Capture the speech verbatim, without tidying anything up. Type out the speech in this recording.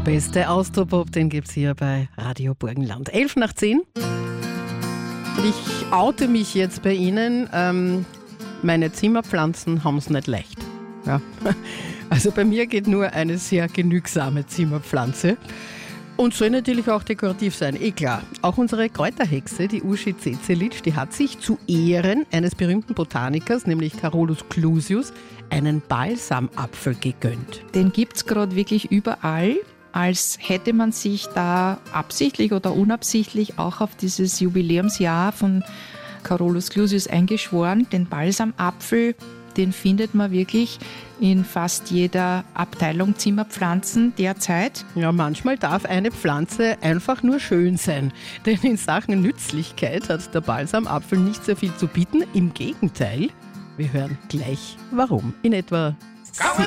beste Austropop, den gibt es hier bei Radio Burgenland. elf nach zehn. Und ich oute mich jetzt bei Ihnen. Ähm, meine Zimmerpflanzen haben es nicht leicht. Ja. Also bei mir geht nur eine sehr genügsame Zimmerpflanze. Und soll natürlich auch dekorativ sein, eh klar. Auch unsere Kräuterhexe, die Uschi Cecelic, die hat sich zu Ehren eines berühmten Botanikers, nämlich Carolus Clusius, einen Balsamapfel gegönnt. Den gibt es gerade wirklich überall, als hätte man sich da absichtlich oder unabsichtlich auch auf dieses Jubiläumsjahr von Carolus Clusius eingeschworen. Den Balsamapfel, den findet man wirklich in fast jeder Abteilung Zimmerpflanzen derzeit. Ja, manchmal darf eine Pflanze einfach nur schön sein. Denn in Sachen Nützlichkeit hat der Balsamapfel nicht sehr viel zu bieten. Im Gegenteil, wir hören gleich warum. In etwa